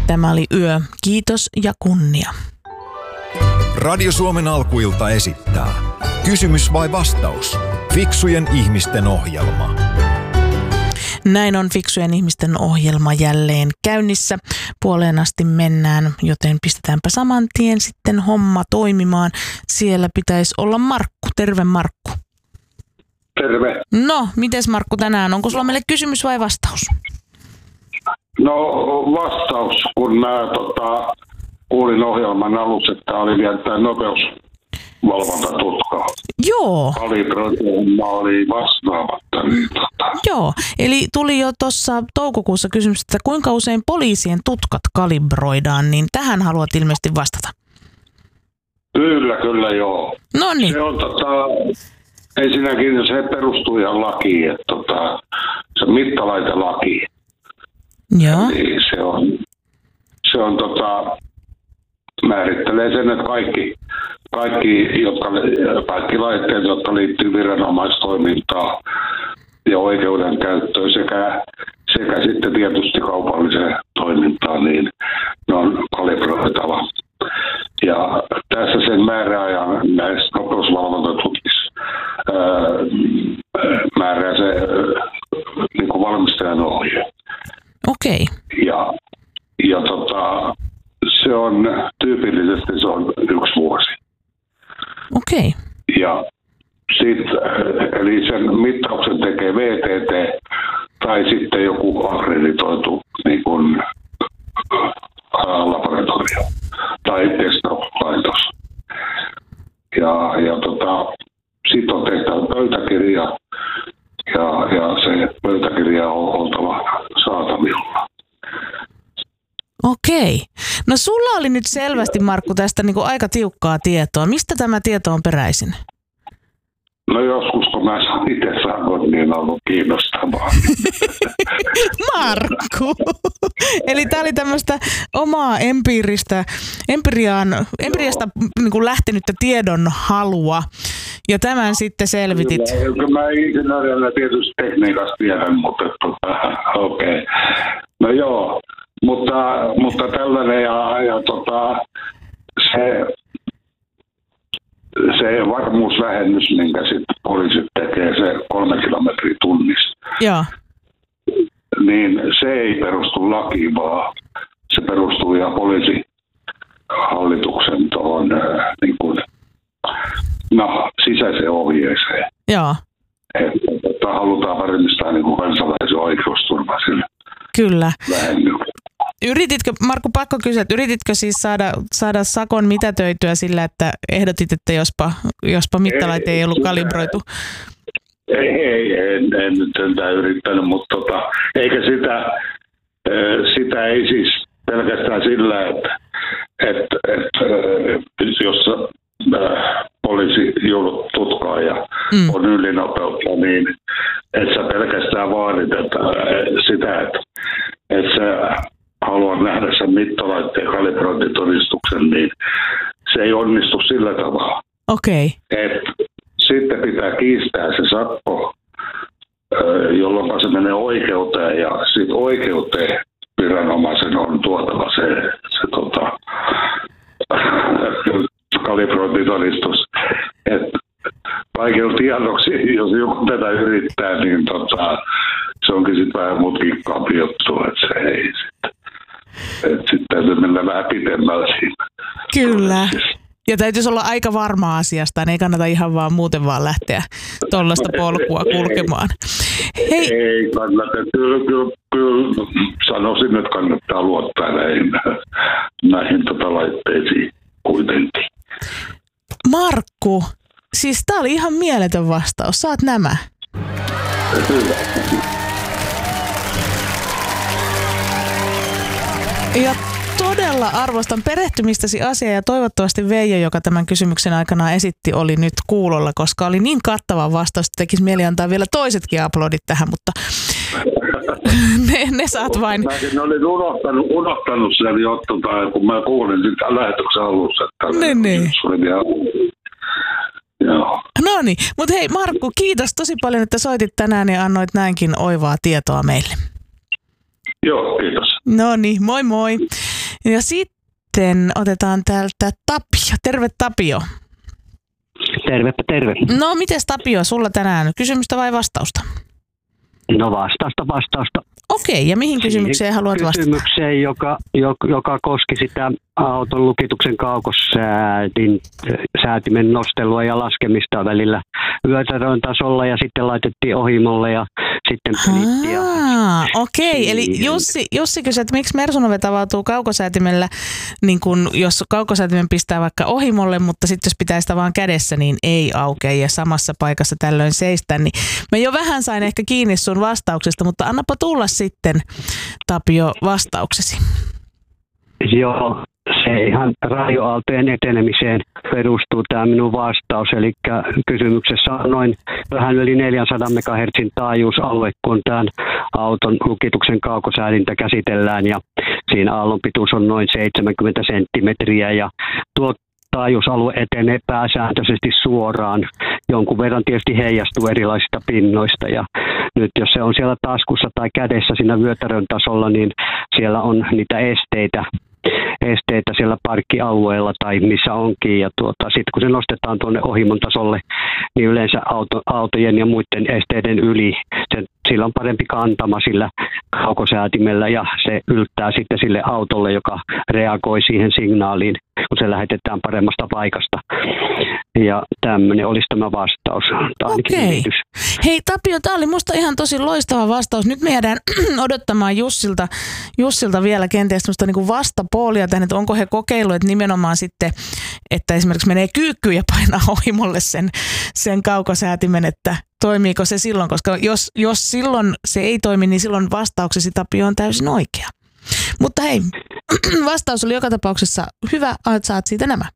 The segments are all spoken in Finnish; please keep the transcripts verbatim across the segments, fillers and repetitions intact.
Tämä oli Yö. Kiitos ja kunnia. Radio Suomen alkuilta esittää Kysymys vai vastaus? Fiksujen ihmisten ohjelma. Näin on Fiksujen ihmisten ohjelma jälleen käynnissä. Puoleen asti mennään, joten pistetäänpä saman tien sitten homma toimimaan. Siellä pitäisi olla Markku. Terve Markku. Terve. No, mites Markku tänään? Onko sulla meille kysymys vai vastaus? No vastaus, kun mä tota, kuulin ohjelman alussa, että oli vielä tämä nopeusvalvontatutka. Joo. Kalibrointi oli vastaamatta. Niin tota. Joo, eli tuli jo tuossa toukokuussa kysymys, että kuinka usein poliisien tutkat kalibroidaan, niin tähän haluat ilmeisesti vastata. Kyllä, kyllä joo. No niin. Se on tota, ensinnäkin se perustuu ihan lakiin, että tota, se mittalaitelaki. Joo. Niin se on, se on tota, määrittelee sen, että kaikki, kaikki, jotka, kaikki laitteet, jotka liittyy viranomaistoimintaan ja oikeudenkäyttöön sekä, sekä sitten tietysti kaupalliseen toimintaan, niin ne on kalibroitava. Ja tässä sen määräajan näissä nopeusvalvontatutkissa määrää se niin kuin valmistajan ohje. Okei. Okay. Ja, ja tota, se on tyypillisesti se on yksi vuosi. Okei. Okay. Ja sitten, eli sen mittauksen tekee V T T tai sitten joku akkreditoitu niin kuin laboratorio tai testauslaitos. Ja, ja tota, sitten on tehtävä pöytäkirja ja, ja se pöytäkirja on oltava saatavilla. Okei. No sulla oli nyt selvästi, Markku, tästä niin kuin aika tiukkaa tietoa. Mistä tämä tieto on peräisin? No joskus, kun mä saan itse saanut, niin on ollut kiinnostavaa. Markku! Eli tämä oli tämmöistä omaa empiiristä, empiriaan, empiriasta niin kuin lähtenyttä tiedon halua. Ja tämän sitten selvitit. Kyllä mä insinöörinä tietysti tekniikasta tiedän, mutta okei. Okay. No joo, mutta, mutta tällainen ja, ja tota, se, se varmuusvähennys, minkä sitten poliisit tekee, se kolme kilometriä tunnissa. Joo. Niin se ei perustu lakiin, vaan se perustuu ihan poliisihallituksen tuohon niin kuin, no, sisäiseen ohjeeseen. Joo. Että halutaan varmistaa niin kuin kansalaisen oikeusturva sille. Kyllä. Vähennykselle. Yrititkö, Markku, pakko kysyä, että yrititkö siis saada, saada sakon mitätöityä sillä, että ehdotit, että jospa, jospa mittalaite ei, ei ollut kalibroitu? Ei, ei en, en nyt sentään yrittänyt, mutta tota, eikä sitä, sitä ei siis pelkästään sillä, että, että, että jos poliisi joudut tutkaan ja mm. on ylinopeutta, niin et sä pelkästään vaadit että, sitä, että, että sä haluat nähdä sen mittalaitteen kalibrointitodistuksen, niin se ei onnistu sillä tavalla. Okei. Okay. Sitten pitää kiistää se sakko, jolloin se menee oikeuteen ja sitten oikeuteen viranomaisen on tuotava se, se tota, kalibrointitodistus. Että kaikilla tiedoksi, jos joku tätä yrittää, niin tota, se onkin sitten vähän mutkikkaampi juttu, että se ei sitten. Että sitten täytyy mennä vähän pidemmällä siinä. Kyllä. Ja täytyisi olla aika varma asiasta, ei kannata ihan vaan muuten vaan lähteä tuollaista polkua kulkemaan. Hei. Ei kannata, kyllä, kyllä, kyllä sanoisin, että kannattaa luottaa näihin, näihin tota laitteisiin kuitenkin. Markku, siis tää oli ihan mieletön vastaus, saat nämä. Hyvä. Ja todella arvostan perehtymistäsi asiaan ja toivottavasti Veijo, joka tämän kysymyksen aikana esitti, oli nyt kuulolla, koska oli niin kattava vastaus, että tekisi mieli antaa vielä toisetkin aplodit tähän, mutta ne, ne saat vain. Mäkin olin unohtanut, unohtanut sen jo, tota, kun mä kuulin sitä lähetyksen alussa, että ne, ne. Se oli ihan... Joo. No niin, mutta hei Markku, kiitos tosi paljon, että soitit tänään ja annoit näinkin oivaa tietoa meille. Joo, kiitos. No niin, moi moi. Ja sitten otetaan täältä Tapio. Terve Tapio. Tervepä terve. No mites Tapio, sulla tänään kysymystä vai vastausta? No vastausta, vastausta. Okei, ja mihin kysymykseen haluat vastata? Kysymykseen, joka, joka koski sitä auton lukituksen kaukosäätin, säätimen nostelua ja laskemista välillä yötärön tasolla ja sitten laitettiin ohimolle ja sitten pelittiin. Okei, eli Jussi, Jussi kysyi, että miksi Mersunove avautuu kaukosäätimellä, niin kun, jos kaukosäätimen pistää vaikka ohimolle, mutta sitten jos pitää sitä vaan kädessä, niin ei aukea ja samassa paikassa tällöin seistä. Niin mä jo vähän sain ehkä kiinni sun vastauksesta, mutta annapa tulla sitten, Tapio, vastauksesi. Joo, se ihan radioaaltojen etenemiseen perustuu tämä minun vastaus. Eli kysymyksessä on noin vähän yli neljäsataa megahertsin taajuusalue, kun tämän auton lukituksen kaukosäädintä käsitellään. Ja siinä aallon pituus on noin seitsemänkymmentä senttimetriä ja tuo taajuusalue etenee pääsääntöisesti suoraan. Jonkun verran tietysti heijastuu erilaisista pinnoista ja nyt jos se on siellä taskussa tai kädessä siinä vyötärön tasolla, niin siellä on niitä esteitä, esteitä siellä parkkialueella tai missä onkin. Ja tuota, sitten kun se nostetaan tuonne ohimon tasolle, niin yleensä auto, autojen ja muiden esteiden yli, se, sillä on parempi kantama sillä kaukosäätimellä ja se yltää sitten sille autolle, joka reagoi siihen signaaliin, kun se lähetetään paremmasta paikasta. Ja tämmöinen olisi tämä vastaus. Okei. Hei Tapio, tämä oli musta ihan tosi loistava vastaus. Nyt me jäädään odottamaan Jussilta, Jussilta vielä kenties sellaista niin kuin vastapoolia tähän, että onko he kokeillut, että nimenomaan sitten, että esimerkiksi menee kyykkyyn ja painaa ohimolle sen, sen kaukosäätimen, että toimiiko se silloin, koska jos, jos silloin se ei toimi, niin silloin vastauksesi Tapio on täysin oikea. Mutta hei, vastaus oli joka tapauksessa hyvä, että saat siitä nämä.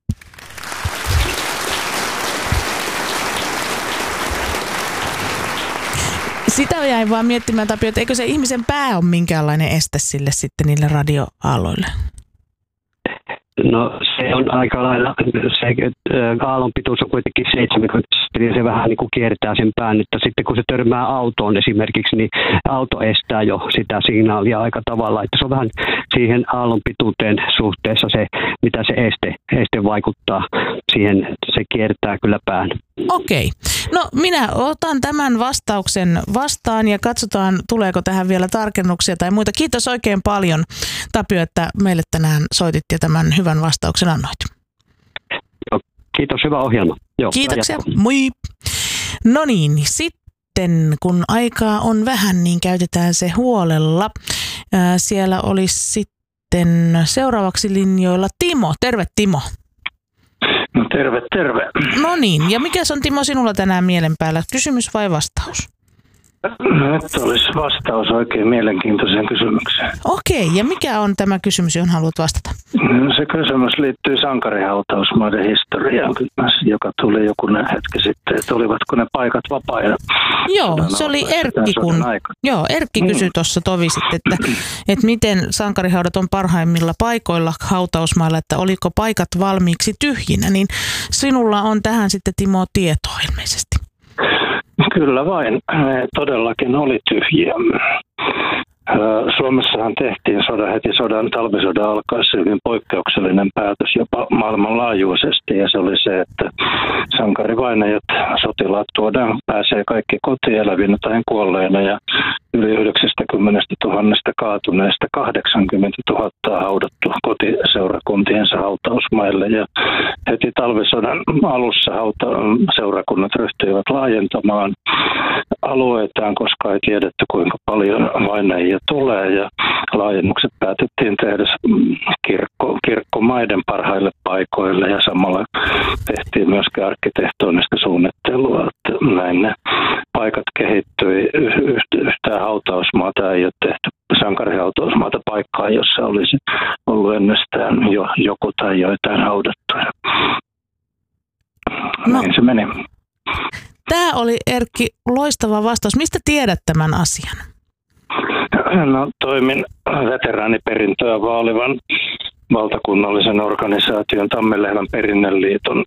Sitä jäin vaan miettimään, Tapio, että eikö se ihmisen pää ole minkäänlainen este sille sitten niille radioaalloille? No se on aika lailla, se aallon pituus on kuitenkin seitsemänkymmentä, ja se vähän niin kuin kiertää sen pään, että sitten kun se törmää autoon esimerkiksi, niin auto estää jo sitä signaalia aika tavalla, että se on vähän siihen aallon pituuteen suhteessa se, mitä se este, este vaikuttaa siihen, se kiertää kyllä pään. Okei. No minä otan tämän vastauksen vastaan ja katsotaan, tuleeko tähän vielä tarkennuksia tai muita. Kiitos oikein paljon, Tapio, että meille tänään soitit ja tämän hyvän vastauksen annoit. Kiitos, hyvä ohjelma. Joo, kiitoksia, moi. No niin, sitten kun aikaa on vähän, niin käytetään se huolella. Siellä olisi sitten seuraavaksi linjoilla Timo. Terve Timo. No terve, terve. No niin, ja mikä on Timo sinulla tänään mielen päällä? Kysymys vai vastaus? No, että olisi vastaus oikein mielenkiintoiseen kysymykseen. Okei, ja mikä on tämä kysymys, johon haluat vastata? No, se kysymys liittyy sankarihautausmaiden historiaan, joka tuli joku hetki sitten, että olivatko ne paikat vapaina. Joo, se oli Erkki, kun joo, Erkki kysyi mm. tuossa tovi sitten, että, että miten sankarihaudat on parhaimmilla paikoilla hautausmailla, että oliko paikat valmiiksi tyhjinä, niin sinulla on tähän sitten Timo tietoa ilmeisesti. Kyllä vain. Ne todellakin oli tyhjiä. Suomessahan tehtiin sodan, heti sodan, talvisodan alkaessa hyvin poikkeuksellinen päätös jopa maailmanlaajuisesti. Ja se oli se, että sankarivainajat, sotilaat tuodaan, pääsee kaikki kotiin elävinä tai kuolleina. Ja yli yhdeksänkymmentätuhatta kaatuneesta kahdeksankymmentätuhatta haudattu kotiseurakuntiensa hautausmaille. Ja heti talvisodan alussa hauta- seurakunnat ryhtyivät laajentamaan alueitaan, koska ei tiedetty kuinka paljon vainajia tulee. Ja laajennukset päätettiin tehdä kirkko, kirkkomaiden parhaille paikoille ja samalla tehtiin myöskin arkkitehtonista suunnittelua. Että näin ne paikat kehittyi. Yhtään hautausmaata ei ole tehty, sankarihautausmaata paikkaa, jossa olisi ollut ennestään jo joku tai joitain haudattuja. No. Näin se meni. Tämä oli, Erkki, loistava vastaus. Mistä tiedät tämän asian? No, toimin veteraaniperintöä vaalivan valtakunnallisen organisaation Tammenlehmän perinneliiton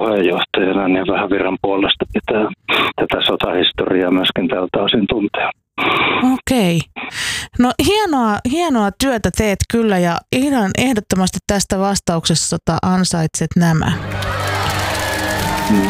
puheenjohtajana, niin vähän viran puolesta pitää tätä sotahistoriaa myöskin tältä osin tuntea. Okei. No hienoa, hienoa työtä teet kyllä ja ihan ehdottomasti tästä vastauksesta ansaitset nämä. Mm.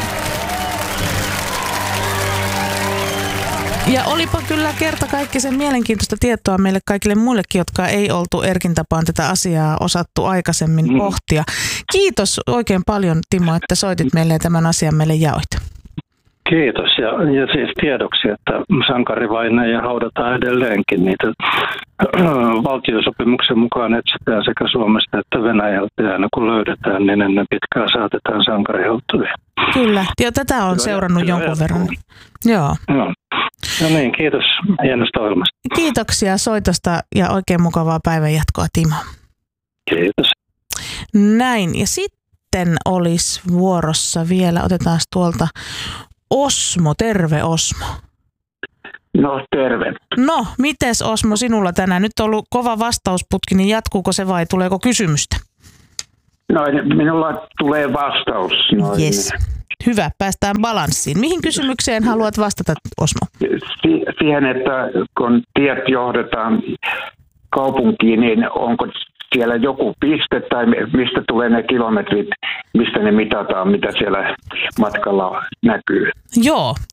Ja olipa kyllä kerta kaikki sen mielenkiintoista tietoa meille kaikille muillekin, jotka ei oltu Erkin tapaan tätä asiaa osattu aikaisemmin mm. pohtia. Kiitos oikein paljon, Timo, että soitit meille ja tämän asian meille jaoit. Kiitos. Ja, ja siis tiedoksi, että sankarivainaja haudataan edelleenkin. Niitä valtiosopimuksen mukaan etsitään sekä Suomesta että Venäjältä. Ja aina kun löydetään, niin ennen pitkään saatetaan sankarihautuvia. Kyllä. Jo, tätä on seurannut kyllä, jonkun verran. Joo. No. no niin, kiitos hienosta ohjelmasta. Kiitoksia soitosta ja oikein mukavaa päivänjatkoa, Timo. Kiitos. Näin. Ja sitten olisi vuorossa vielä, otetaan tuolta Osmo. Terve, Osmo. No terve. No, mites Osmo sinulla tänään? Nyt on ollut kova vastausputki, niin jatkuuko se vai tuleeko kysymystä? No minulla tulee vastaus. Noin. Yes. Hyvä, päästään balanssiin. Mihin kysymykseen haluat vastata, Osmo? Si- siihen, että kun tiet johdetaan kaupunkiin, niin onko siellä joku piste tai mistä tulee ne kilometrit, mistä ne mitataan, mitä siellä matkalla näkyy? Joo,